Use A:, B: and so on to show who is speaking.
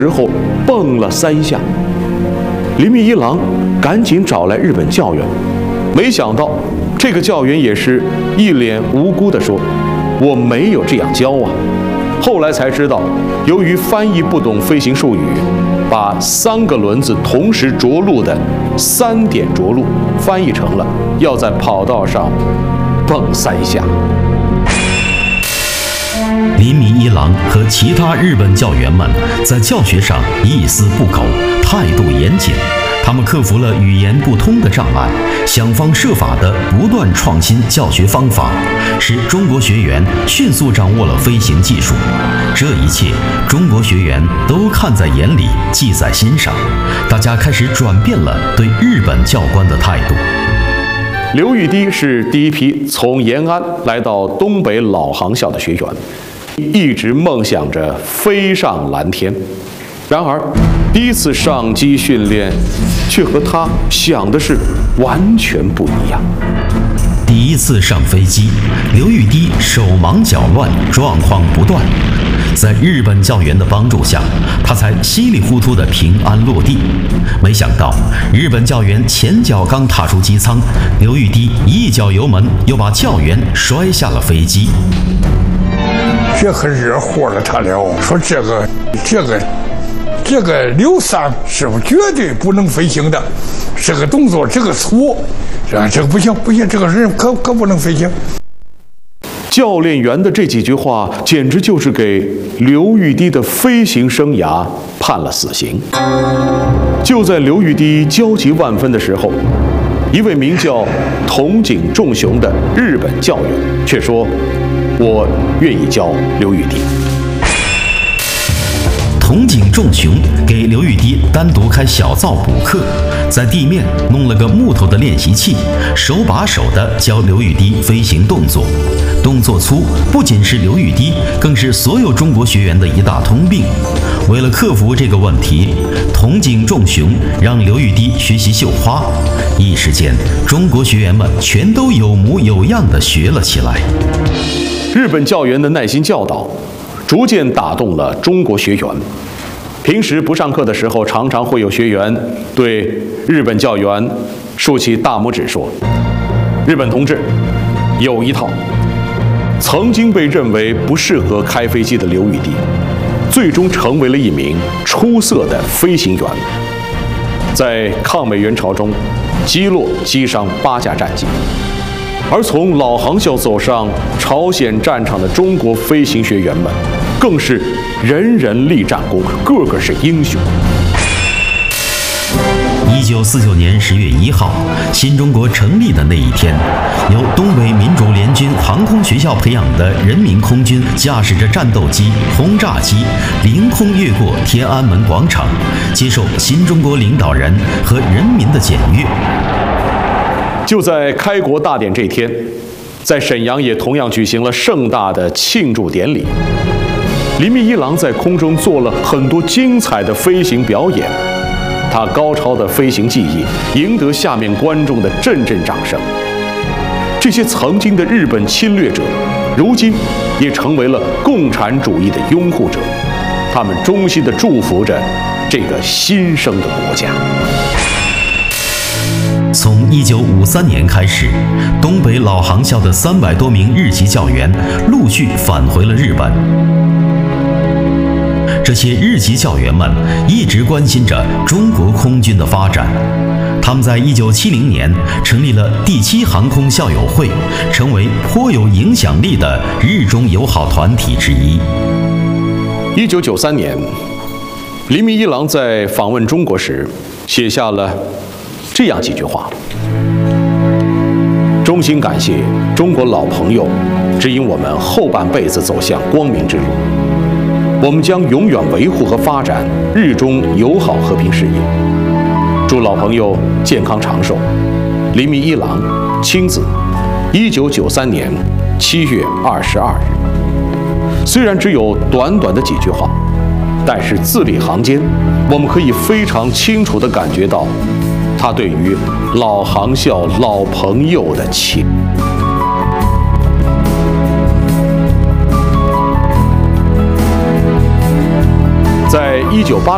A: 之后蹦了3下。铃密一郎赶紧找来日本教员，没想到这个教员也是一脸无辜地说：“我没有这样教啊。”后来才知道，由于翻译不懂飞行术语，把3个轮子同时着陆的3点着陆翻译成了要在跑道上蹦3下。
B: 铃密一郎和其他日本教员们在教学上一丝不苟，态度严谨。他们克服了语言不通的障碍，想方设法地不断创新教学方法，使中国学员迅速掌握了飞行技术。这一切，中国学员都看在眼里，记在心上。大家开始转变了对日本教官的态度。
A: 刘玉滴是第一批从延安来到东北老航校的学员，一直梦想着飞上蓝天。然而，第一次上机训练，却和他想的是完全不一样。
B: 第一次上飞机，刘玉滴手忙脚乱，状况不断。在日本教员的帮助下，他才稀里糊涂地平安落地。没想到，日本教员前脚刚踏出机舱，刘玉滴一脚油门，又把教员摔下了飞机。
C: 这可惹火了他了，说这个刘三是不绝对不能飞行的，这个动作这个错，这个不行，这个人可不能飞行。
A: 教练员的这几句话，简直就是给刘玉滴的飞行生涯判了死刑。就在刘玉滴焦急万分的时候，一位名叫筒井重雄的日本教员却说：“我愿意教刘玉滴。”
B: 筒井重雄给刘玉滴单独开小灶补课，在地面弄了个木头的练习器，手把手地教刘玉滴飞行动作。动作粗不仅是刘玉滴，更是所有中国学员的一大通病。为了克服这个问题，筒井重雄让刘玉滴学习绣花。一时间，中国学员们全都有模有样地学了起来。
A: 日本教员的耐心教导，逐渐打动了中国学员。平时不上课的时候，常常会有学员对日本教员竖起大拇指说：“日本同志有一套。”曾经被认为不适合开飞机的刘玉滴，最终成为了一名出色的飞行员。在抗美援朝中，击落击伤8架战机。而从老航校走上朝鲜战场的中国飞行学员们，更是人人立战功，个个是英雄。
B: 1949年10月1号，新中国成立的那一天，由东北民主联军航空学校培养的人民空军驾驶着战斗机、轰炸机，凌空越过天安门广场，接受新中国领导人和人民的检阅。
A: 就在开国大典这天，在沈阳也同样举行了盛大的庆祝典礼。铃密一郎在空中做了很多精彩的飞行表演，他高超的飞行技艺赢得下面观众的阵阵掌声。这些曾经的日本侵略者，如今也成为了共产主义的拥护者，他们衷心地祝福着这个新生的国家。
B: 从1953年开始，东北老航校的300多名日籍教员陆续返回了日本。这些日籍教员们一直关心着中国空军的发展。他们在1970年成立了第7航空校友会，成为颇有影响力的日中友好团体之一。
A: 1993年，铃密一郎在访问中国时写下了这样几句话：衷心感谢中国老朋友指引我们后半辈子走向光明之路，我们将永远维护和发展日中友好和平事业。祝老朋友健康长寿。铃密一郎，青子，1993年7月22日。虽然只有短短的几句话，但是字里行间，我们可以非常清楚地感觉到他对于老航校老朋友的情。在1980